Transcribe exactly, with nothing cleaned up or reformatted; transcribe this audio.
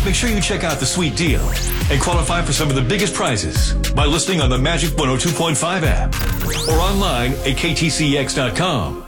make sure you check out the sweet deal and qualify for some of the biggest prizes by listening on the Magic one oh two point five app or online at K T C X dot com.